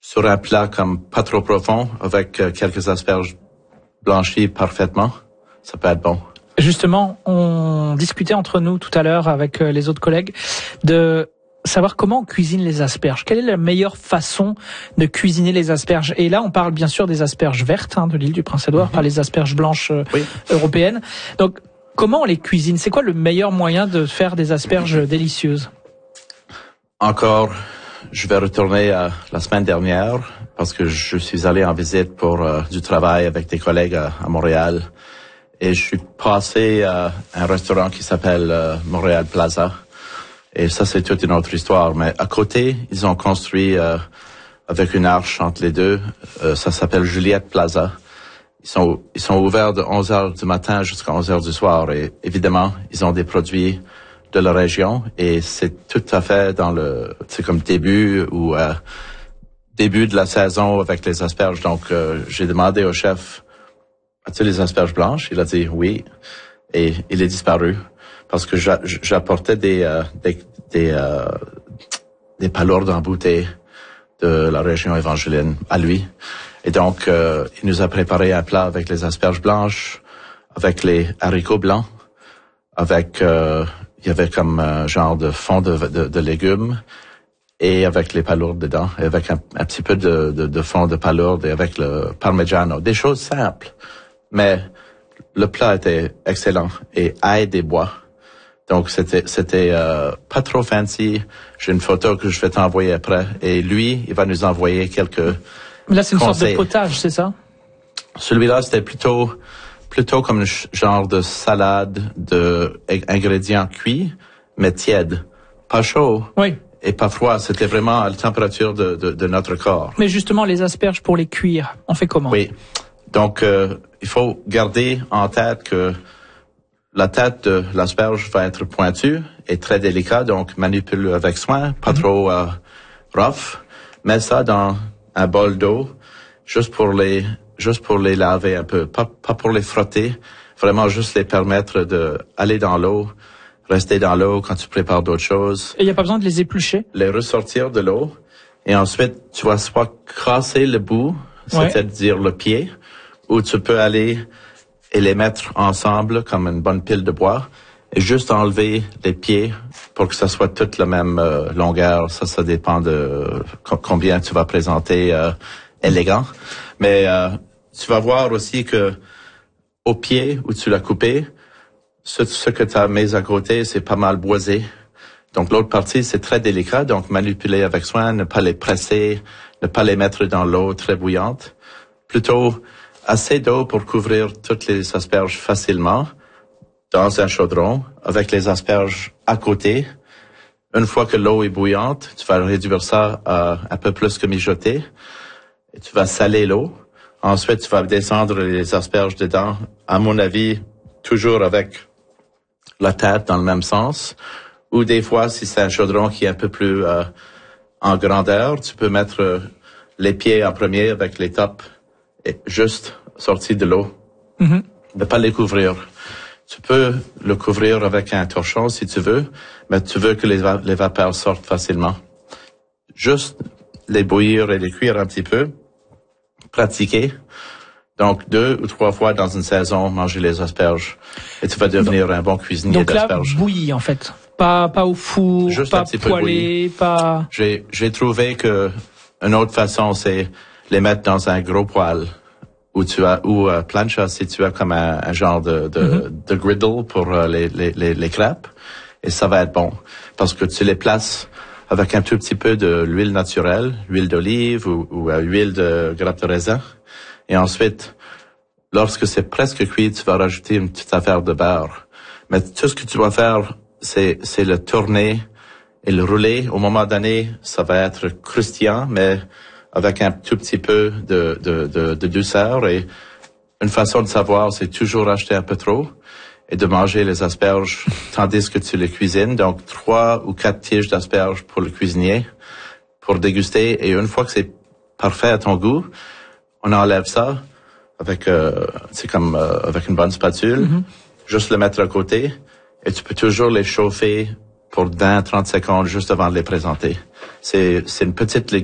sur un plat comme pas trop profond avec quelques asperges blanchies parfaitement, ça peut être bon. Justement, on discutait entre nous tout à l'heure avec les autres collègues de savoir comment on cuisine les asperges. Quelle est la meilleure façon de cuisiner les asperges? Et là, on parle bien sûr des asperges vertes de l'île du Prince-Édouard, pas les asperges blanches européennes. Donc, comment on les cuisine? C'est quoi le meilleur moyen de faire des asperges délicieuses? Encore, je vais retourner à la semaine dernière parce que je suis allé en visite pour du travail avec des collègues à Montréal. Et je suis passé à un restaurant qui s'appelle Montréal Plaza. Et ça, c'est toute une autre histoire. Mais à côté, ils ont construit avec une arche entre les deux. Ça s'appelle Juliette Plaza. Ils sont ouverts de 11h du matin jusqu'à 11h du soir. Et évidemment, ils ont des produits de la région. Et c'est tout à fait c'est comme début de la saison avec les asperges. Donc, j'ai demandé au chef, as-tu les asperges blanches? Il a dit oui. Et il est disparu. Parce que j'apportais des palourdes en bouteille de la région Evangeline à lui. Et donc, il nous a préparé un plat avec les asperges blanches, avec les haricots blancs, avec, il y avait comme un genre de fond de légumes, et avec les palourdes dedans, et avec un petit peu de fond de palourdes, et avec le parmigiano. Des choses simples. Mais le plat était excellent. Et ail des bois. Donc, c'était pas trop fancy. J'ai une photo que je vais t'envoyer après. Et lui, il va nous envoyer quelques Là, c'est une conseils. sorte de potage, c'est ça? Celui-là, c'était plutôt comme un genre de salade de ingrédients cuits, mais tièdes. Pas chaud. Oui. Et pas froid. C'était vraiment à la température de notre corps. Mais justement, les asperges pour les cuire, on fait comment? Oui. Donc, il faut garder en tête que la tête de l'asperge va être pointue et très délicate, donc manipule avec soin, pas trop rough. Mets ça dans un bol d'eau, juste pour les laver un peu, pas pour les frotter, vraiment juste les permettre de aller dans l'eau, rester dans l'eau quand tu prépares d'autres choses. Et il n'y a pas besoin de les éplucher? Les ressortir de l'eau, et ensuite tu vas soit casser le bout, c'est-à-dire le pied, ou tu peux aller et les mettre ensemble comme une bonne pile de bois et juste enlever les pieds pour que ça soit toute la même longueur. Ça dépend de combien tu vas présenter élégant. Mais tu vas voir aussi que au pied où tu l'as coupé, ce que tu as mis à côté, c'est pas mal boisé. Donc l'autre partie, c'est très délicat. Donc manipuler avec soin, ne pas les presser, ne pas les mettre dans l'eau très bouillante. Plutôt assez d'eau pour couvrir toutes les asperges facilement dans un chaudron avec les asperges à côté. Une fois que l'eau est bouillante, tu vas réduire ça à un peu plus que mijoter et tu vas saler l'eau. Ensuite, tu vas descendre les asperges dedans, à mon avis, toujours avec la tête dans le même sens. Ou des fois, si c'est un chaudron qui est un peu plus en grandeur, tu peux mettre les pieds en premier avec les tops et juste sortis de l'eau. Ne pas les couvrir. Tu peux le couvrir avec un torchon si tu veux, mais tu veux que les vapeurs sortent facilement. Juste les bouillir et les cuire un petit peu. Pratiquer. Donc 2 ou 3 fois dans une saison, manger les asperges. Et tu vas devenir un bon cuisinier d'asperges. Donc là, bouilli en fait. Pas au four, juste pas un petit peu poêlé, pas... J'ai trouvé que une autre façon, c'est les mettre dans un gros poêle ou plancha si tu as comme un genre de griddle pour les crêpes. Et ça va être bon. Parce que tu les places avec un tout petit peu de l'huile naturelle, huile d'olive ou huile de grappe de raisin. Et ensuite, lorsque c'est presque cuit, tu vas rajouter une petite affaire de beurre. Mais tout ce que tu vas faire, c'est le tourner et le rouler. Au moment donné, ça va être croustillant, mais avec un tout petit peu de douceur. Et une façon de savoir, c'est toujours acheter un peu trop et de manger les asperges tandis que tu les cuisines. Donc, 3 ou 4 tiges d'asperges pour le cuisinier, pour déguster. Et une fois que c'est parfait à ton goût, on enlève ça avec, avec une bonne spatule. Juste le mettre à côté. Et tu peux toujours les chauffer pour 20-30 secondes juste avant de les présenter. C'est une petite